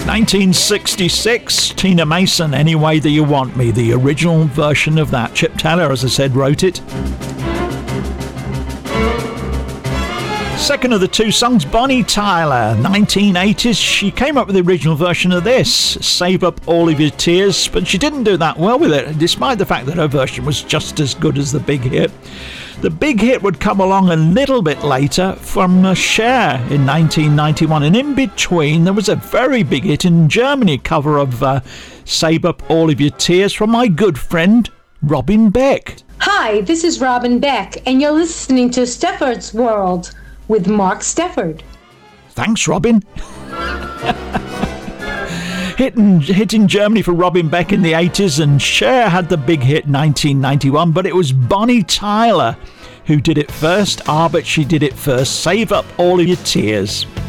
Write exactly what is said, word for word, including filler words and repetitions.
nineteen sixty-six, Tina Mason, Any Way That You Want Me, the original version of that. Chip Taylor, as I said, wrote it. Second of the two songs, Bonnie Tyler, nineteen eighties. She came up with the original version of this, Save Up All of Your Tears, but she didn't do that well with it, despite the fact that her version was just as good as the big hit. The big hit would come along a little bit later from uh, Cher in nineteen ninety-one, and in between there was a very big hit in Germany, cover of uh, Save Up All of Your Tears from my good friend Robin Beck. Hi, this is Robin Beck, and you're listening to Stefford's World with Mark Stefford. Thanks, Robin. Hitting, hitting Germany for Robin Beck in the eighties, and Cher had the big hit nineteen ninety-one, but it was Bonnie Tyler who did it first. Ah, but she did it first. Save Up All of Your Tears.